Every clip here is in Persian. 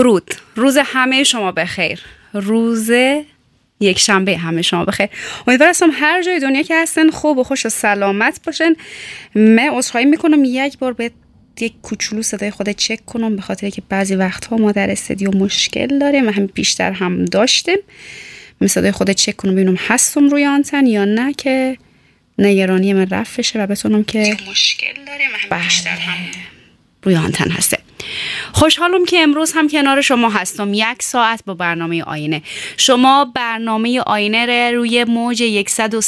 درود، روز همه شما بخیر، روز یک شنبه همه شما بخیر. امیدوارم هر جای دنیا که هستن خوب و خوش و سلامت باشن. من عذرخواهی میکنم یک بار به یک کوچولو صدای خود چک کنم، به خاطر که بعضی وقتها ما در استودیو مشکل داریم و هم بیشتر هم داشتیم. من صدای خود چک کنم ببینم هستم روی آنتن یا نه، که نگرانی من رفع شه و بتونم که مشکل داریم و هم بیشتر هم روی آنتن هسته. خوشحالم که امروز هم کنار شما هستم. 1 ساعت با برنامه آینه. شما برنامه آینه رو روی موج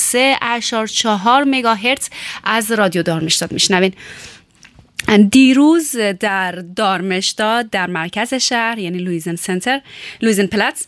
103.4 مگاهرتز از رادیو دارمشتاد میشنوین. دیروز در دارمشتاد در مرکز شهر، یعنی لویزن پلاتز،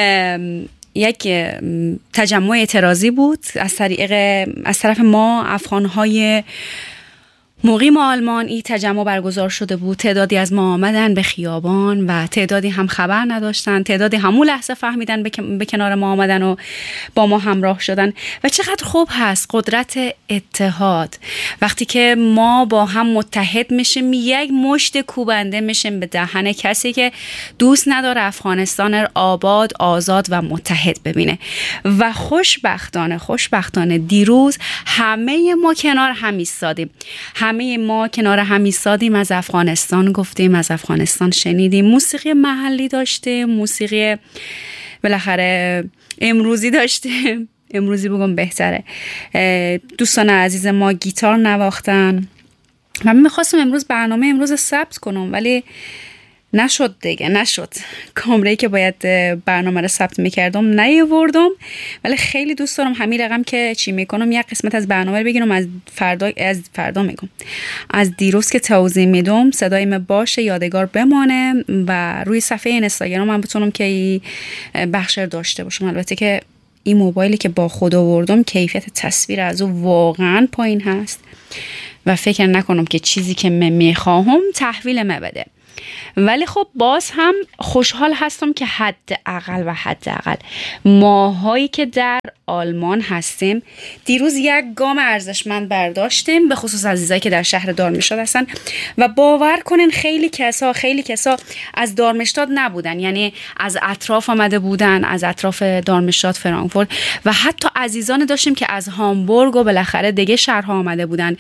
یک تجمع اعتراضی بود از طرف ما افغان‌های مقیم آلمان. این تجمع برگزار شده بود. تعدادی از ما آمدن به خیابان و تعدادی هم خبر نداشتن. تعدادی همون لحظه فهمیدن به کنار ما آمدن و با ما همراه شدن. و چقدر خوب هست قدرت اتحاد. وقتی که ما با هم متحد میشیم، یک مشت کوبنده میشیم به دهن کسی که دوست نداره افغانستان آباد، آزاد و متحد ببینه. و خوشبختانه دیروز همه ما کنار هم ایستادیم. همه ما کنار هم ایستادیم، از افغانستان گفتیم، از افغانستان شنیدیم، موسیقی محلی داشتیم، موسیقی بالاخره امروزی داشتیم. امروزی بگم بهتره. دوستان عزیز ما گیتار نواختن و من میخواستم امروز برنامه ثبت کنم، ولی نشد. کامره‌ای که باید برنامه رو ثبت میکردم نیاوردم، ولی خیلی دوست دارم همین رقم که چی میکنم یک قسمت از برنامه رو بگیرم از فردا میگم، از دیروز که توضیح میدم صدایم باشه، یادگار بمانه و روی صفحه اینستاگرام من بتونم که این بخش رو داشته باشم. البته که این موبایلی که با خود آوردم کیفیت تصویر از او واقعا پایین هست و فکر نکنم که چیزی که من میخواهم تحویل من بده، ولی خب باز هم خوشحال هستم که حداقل ماهایی که در آلمان هستیم دیروز یک گام ارزشمند برداشتیم، به خصوص عزیزایی که در شهر دارمشتاد هستن. و باور کنین خیلی کسا از دارمشتاد نبودن، یعنی از اطراف آمده بودن، از اطراف دارمشتاد، فرانکفورت، و حتی عزیزان داشتیم که از هامبورگ و بالاخره دیگه شهرها آمده بودن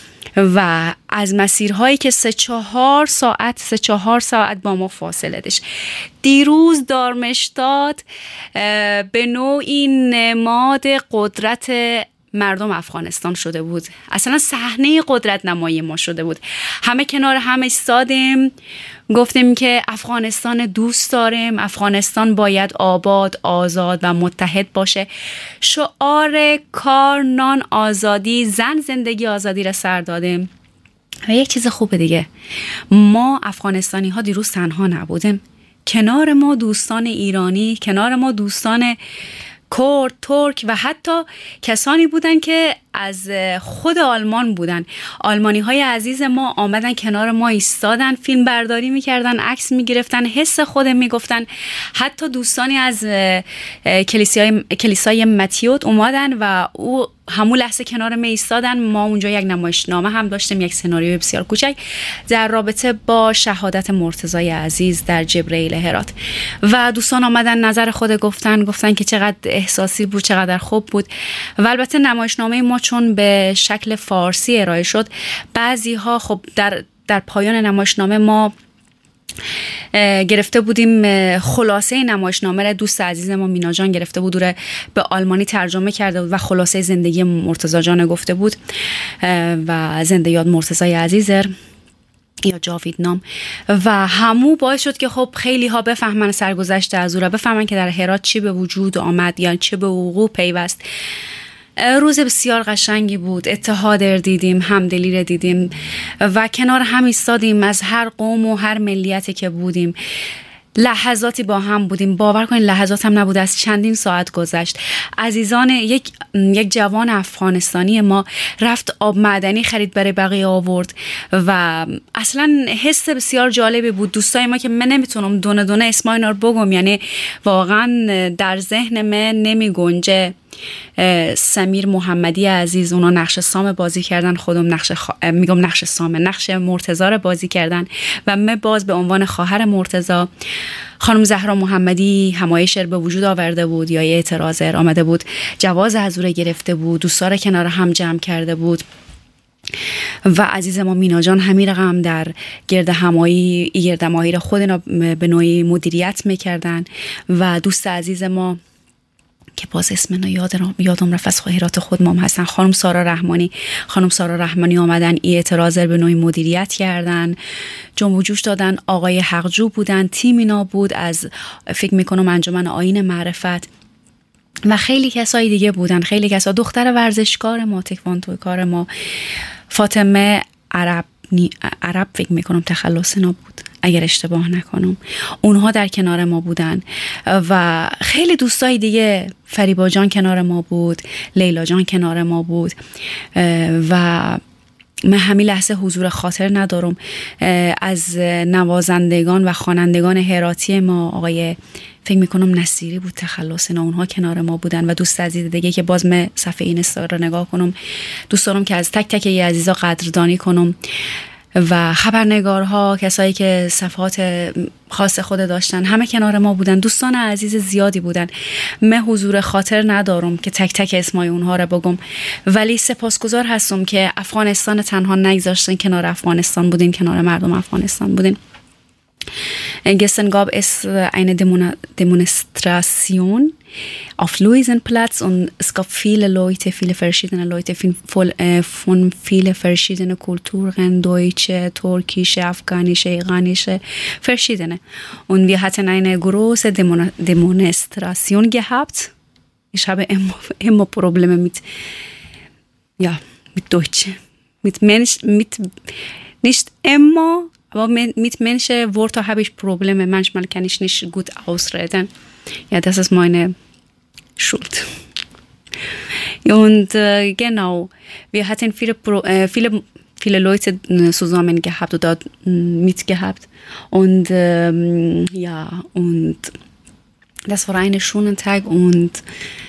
و از مسیرهایی که 3-4 ساعت با ما فاصله داشت. دیروز دارمشتاد به نوعی نماد قدرت مردم افغانستان شده بود. اصلا صحنه قدرت نمایی ما شده بود. همه کنار هم ایستادیم، گفتیم که افغانستان دوست داریم، افغانستان باید آباد، آزاد و متحد باشه. شعار کار، نان، آزادی، زن، زندگی، آزادی را سر دادیم. و یک چیز خوبه دیگه، ما افغانستانی ها دیروز تنها نبودیم. کنار ما دوستان ایرانی، کنار ما دوستان کرد، ترک و حتی کسانی بودن که از خود آلمان بودن. آلمانی های عزیز ما آمدن کنار ما ایستادن، فیلم برداری میکردن، عکس میگرفتن، حس خود میگفتن. حتی دوستانی از کلیسای متیوت اومدن و او همون لحظه کنار ما ایستادن. ما اونجا یک نمایشنامه هم داشتیم، یک سناریوی بسیار کوچک در رابطه با شهادت مرتضی عزیز در جبرئیل هرات. و دوستان آمدن نظر خود گفتن که چقدر احساسی بود، چقدر خوب بود. و البته نمایشنامه ما چون به شکل فارسی ارائه شد، بعضی ها خب در پایان نمایشنامه ما گرفته بودیم خلاصه نمایشنامه را. دوست عزیز ما مینا جان گرفته بود و به آلمانی ترجمه کرده بود و خلاصه زندگی مرتضی جان گفته بود و زنده یاد مرتضی عزیز یا جاوید نام. و همو باعث شد که خب خیلی ها بفهمن سرگذشت از او را، بفهمن که در هرات چی به وجود آمد یا چه به وقوع پیوست. روز بسیار قشنگی بود. اتحاد را دیدیم، همدلی را دیدیم و کنار هم ایستادیم. از هر قوم و هر ملیتی که بودیم لحظاتی با هم بودیم. باور کنید لحظات هم نبود، از چندین ساعت گذشت. عزیزان، یک جوان افغانستانی ما رفت آب معدنی خرید برای بقیه آورد و اصلا حس بسیار جالبی بود. دوستای ما که من نمیتونم دونه دونه اسمای اینا رو بگم، یعنی واقعا در ذهن من نمی گنجه. سمیر محمدی عزیز، اونا نقش سام بازی کردن، خودم نقش مرتضی رو بازی کردن و من باز به عنوان خواهر مرتضی. خانم زهرا محمدی همایش به وجود آورده بود یا اعتراض آمده بود، جواز حضور گرفته بود، دوستا رو کنار هم جمع کرده بود. و عزیز ما مینا جان همین رقم در گردمایی را خودنا به نوعی مدیریت میکردن و دوست عزیز ما که باز اسمنا یادم رفت از خواهرات خود مام هستن، خانم سارا رحمانی آمدن این اعتراض به نوعی مدیریت کردن، جنب و جوش دادن. آقای حقجو بودن، تیم اینا بود از فکر میکنم انجمن آیین معرفت و خیلی کسای دیگه بودن، خیلی کسا. دختر ورزشکار ما، تکواندو کار ما، فاطمه عرب فکر میکنم تخلص نبود اگر اشتباه نکنم، اونها در کنار ما بودن و خیلی دوستای دیگه، فریبا جان کنار ما بود، لیلا جان کنار ما بود و من همین لحظه حضور خاطر ندارم از نوازندگان و خوانندگان هراتی ما، آقای فکر میکنم نصیری بود تخلص نه، اونها کنار ما بودن و دوست عزیز دیگه که باز من صفحه اینستا رو نگاه کنم، دوست دارم که از تک تک ای عزیزا قدردانی کنم و خبرنگارها، کسایی که صفحات خاص خود داشتن، همه کنار ما بودن، دوستان عزیز زیادی بودن. من حضور خاطر ندارم که تک تک اسمای اونها رو بگم، ولی سپاسگزار هستم که افغانستان تنها نگذاشتن، کنار افغانستان بودین، کنار مردم افغانستان بودین. Gestern gab es eine Demonstration auf Luisenplatz und es gab viele Leute, viele verschiedene Leute von vielen verschiedenen Kulturen, deutsche, türkische, afghanische, iranische, verschiedene. Und wir hatten eine große Demonstration gehabt. Ich habe immer Probleme mit Deutsch, nicht immer, aber mit Menschen Worte habe ich Probleme. Manchmal kann ich nicht gut ausreden. Ja, das ist meine Schuld. Und genau, wir hatten viele Leute zusammen gehabt oder mitgehabt. Und und das war ein schöner Tag und